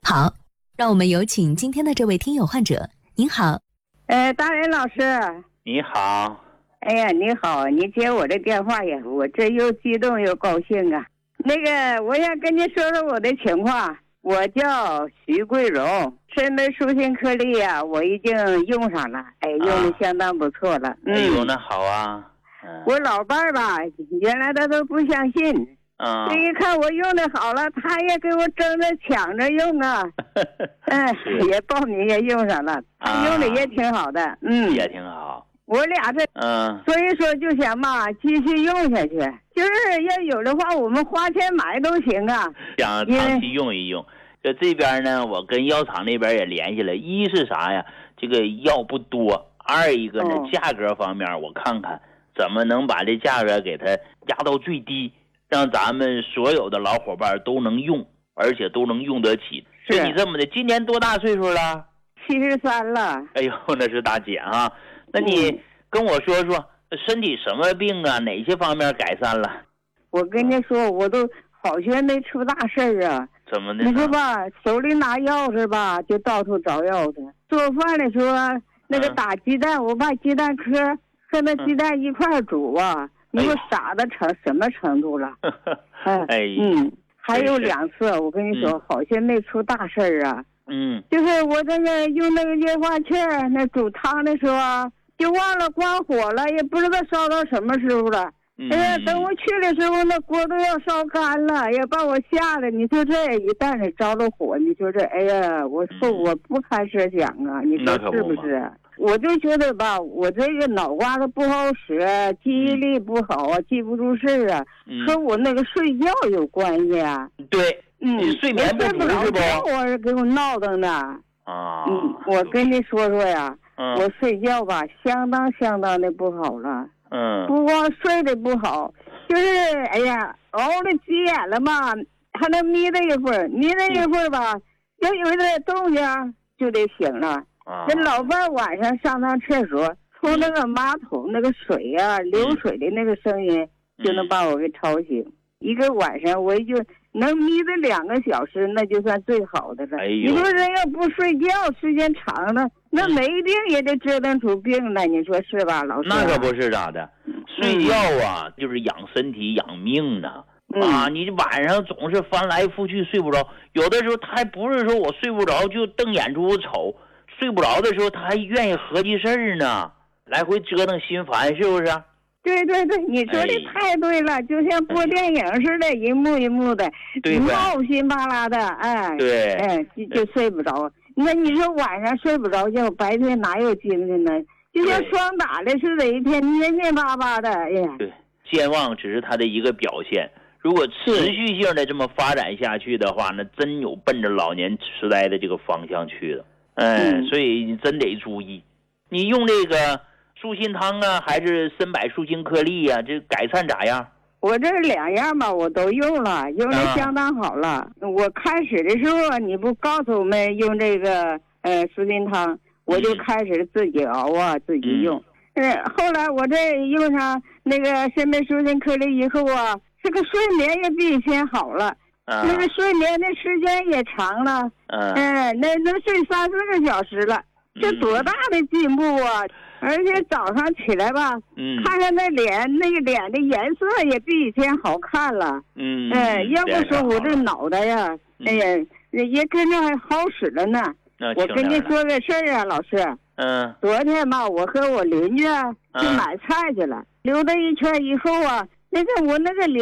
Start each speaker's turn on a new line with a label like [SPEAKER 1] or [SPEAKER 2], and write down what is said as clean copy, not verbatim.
[SPEAKER 1] 好，让我们有请今天的这位听友患者。您好。
[SPEAKER 2] 大人老师。
[SPEAKER 3] 你好。
[SPEAKER 2] 哎呀，你好，你接我这电话呀，我这又激动又高兴啊。那个，我想跟你说说我的情况。我叫徐桂荣，深杯舒心颗粒呀，我已经用上了，用的相当不错了。
[SPEAKER 3] 哎呦，那好啊。
[SPEAKER 2] 我老伴儿吧，原来他都不相信。这一看我用的好了，他也给我争着抢着用啊。也报名也用上了，他用的也挺好的。
[SPEAKER 3] 也挺好。
[SPEAKER 2] 我俩这所以说就想嘛，继续用下去，就是要有的话我们花钱买都行啊，
[SPEAKER 3] 想长期用一用。这边呢，我跟药厂那边也联系了，一是啥呀，这个药不多，二一个呢，价格方面我看看怎么能把这价格给它压到最低，让咱们所有的老伙伴都能用，而且都能用得起。是你这么的，今年多大岁数了
[SPEAKER 2] ？73了。
[SPEAKER 3] 哎呦，那是大姐啊。那你跟我说说身体什么病啊，哪些方面改善了？
[SPEAKER 2] 我跟你说，我都好些没出大事儿啊。
[SPEAKER 3] 怎么的？
[SPEAKER 2] 你说吧，手里拿钥匙吧，就到处找钥匙。做饭的时候，那个打鸡蛋，我把鸡蛋壳和那鸡蛋一块煮啊，你说傻的成什么程度了？还有2次，我跟你说，好些没出大事儿啊。就是我这个用那个液化气儿，那煮汤的时候啊，就忘了关火了，也不知道烧到什么时候了。等我去的时候，那锅都要烧干了，也把我吓得。你说这一旦是着了火，你说这，哎呀，我不堪设想啊！你说是不是？我就觉得吧，我这个脑瓜子不好使，记忆力不好啊，记不住事儿啊，和我那个睡觉有关系啊。
[SPEAKER 3] 对，睡眠不足是不？
[SPEAKER 2] 我是给我闹腾的。我跟你说说呀，我睡觉吧，相当的不好了。不光睡得不好，就是哎呀，熬了急眼了嘛，还能眯了一会儿吧，要有点动静就得醒了。那老伴晚上上厕所，冲那个马桶那个水啊，流水的那个声音，就能把我给吵醒。一个晚上我就能眯着2个小时，那就算最好的了。你说人要不睡觉时间长了，那没病也得折腾出病来，你说是吧，老师？
[SPEAKER 3] 那可不是咋的，睡觉啊，就是养身体养命呢。你晚上总是翻来覆去睡不着，有的时候他还不是说我睡不着就瞪眼珠子瞅，睡不着的时候他还愿意合计事儿呢，来回折腾心烦，是不是？
[SPEAKER 2] 对，你说的太对了，就像播电影似的，一幕一幕的，闹心巴拉的，就睡不着。那你说晚上睡不着觉，白天哪有精神呢？就像霜打的似的，一天蔫巴巴的，哎呀。
[SPEAKER 3] 对，健忘只是它的一个表现，如果持续性的这么发展下去的话，那真有奔着老年痴呆的这个方向去了。所以你真得注意，你用这个舒心汤啊，还是参柏舒心颗粒啊，这改善咋样？
[SPEAKER 2] 我这2样吧，我都用了，用的相当好了。我开始的时候，你不告诉我们用这个舒心汤，我就开始自己熬啊，自己用。后来我这用上那个参柏舒心颗粒以后啊，这个睡眠也比以前好了，那个睡眠的时间也长了。那能睡3-4个小时了，这多大的进步啊！而且早上起来吧，看看那个脸的颜色也比以前好看了。要不说我这脑袋呀，也跟着还好使了呢。我跟你说个事儿啊，老师。昨天吧，我和我邻居去买菜去了，溜达一圈以后啊，我那个